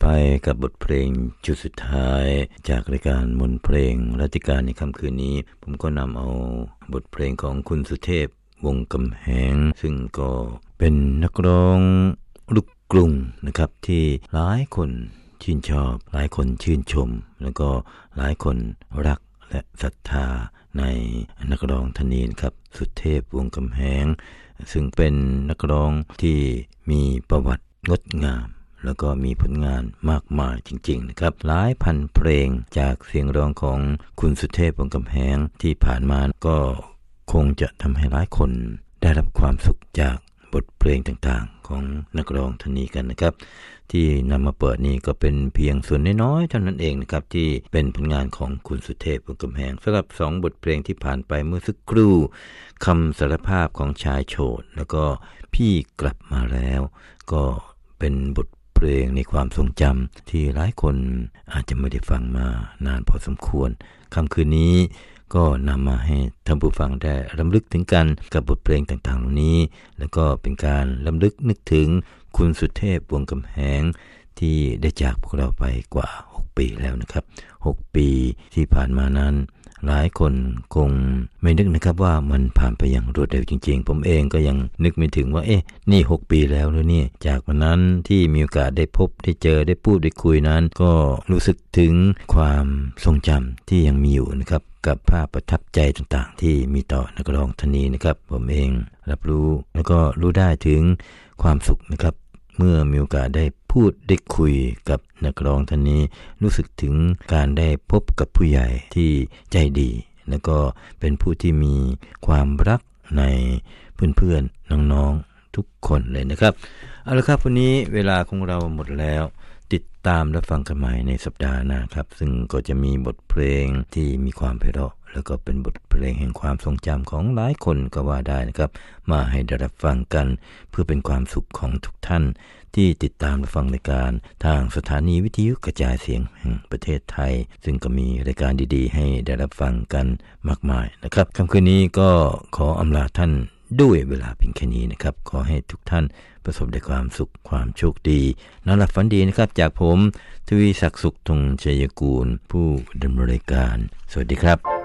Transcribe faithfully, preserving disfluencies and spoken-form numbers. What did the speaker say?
ไปกับบทเพลงจุดสุดท้ายจากรายการมนต์เพลงรัติการในค่ำคืนนี้ผมก็นำเอาบทเพลงของคุณสุเทพวงศ์กำแหงซึ่งก็เป็นนักร้องลูกกรุงนะครับที่หลายคนชื่นชอบหลายคนชื่นชมแล้วก็หลายคนรักและศรัทธาในนักร้องท่านนี้ครับสุเทพวงศ์กำแหงซึ่งเป็นนักร้องที่มีประวัติงดงามแล้วก็มีผลงานมากมายจริงๆนะครับหลายพันเพลงจากเสียงร้องของคุณสุเทพวงศ์กำแหงที่ผ่านมาก็คงจะทำให้หลายคนได้รับความสุขจากบทเพลงต่างๆของนักร้องท่านนี้กันนะครับที่นำมาเปิดนี้ก็เป็นเพียงส่วนน้อยๆเท่านั้นเองนะครับที่เป็นผลงานของคุณสุเทพวงศ์กำแหงสำหรับสองบทเพลงที่ผ่านไปเมื่อสักครู่คำสารภาพของชายโฉดแล้วก็พี่กลับมาแล้วก็เป็นบทเพลงในความทรงจำที่หลายคนอาจจะไม่ได้ฟังมานานพอสมควรค่ำคืนนี้ก็นำมาให้ท่านผู้ฟังได้รำลึกถึงกันกับบทเพลงต่างๆเหล่านี้แล้วก็เป็นการรำลึกนึกถึงคุณสุเทพวงศ์กำแหงที่ได้จากพวกเราไปกว่าหกปีแล้วนะครับหกปีที่ผ่านมานั้นหลายคนคงไม่นึกนะครับว่ามันผ่านไปอย่างรวดเร็วจริงๆผมเองก็ยังนึกไม่ถึงว่าเอ๊ะนี่หกปีแล้วหรือนี่จากวันนั้นที่มีโอกาสได้พบได้เจอได้พูดได้คุยนั้นก็รู้สึกถึงความทรงจำที่ยังมีอยู่นะครับกับภาพประทับใจต่างๆที่มีต่อนักร้องท่านนี้นะครับผมเองรับรู้แล้วก็รู้ได้ถึงความสุขนะครับเมื่อมีโอกาสได้พูดได้คุยกับนักร้องท่านนี้รู้สึกถึงการได้พบกับผู้ใหญ่ที่ใจดีแล้วก็เป็นผู้ที่มีความรักในเพื่อนๆน้องๆทุกคนเลยนะครับเอาละครับวันนี้เวลาของเราหมดแล้วติดตามและฟังกันใหม่ในสัปดาห์หน้าครับซึ่งก็จะมีบทเพลงที่มีความไพเราะแล้วก็เป็นบทเพลงแห่งความทรงจำของหลายคนก็ว่าได้นะครับมาให้ได้รับฟังกันเพื่อเป็นความสุขของทุกท่านที่ติดตามและฟังรายการทางสถานีวิทยุกระจายเสียงแห่งประเทศไทยซึ่งก็มีรายการดีๆให้ได้รับฟังกันมากมายนะครับค่ำคืนนี้ก็ขออำลาท่านด้วยเวลาเพียงแค่นี้นะครับขอให้ทุกท่านประสบแต่ความสุขความโชคดีนอนหลับฝันดีนะครับจากผมทวีศักดิ์สุขธงชัยกูลผู้ดำเนินรายการสวัสดีครับ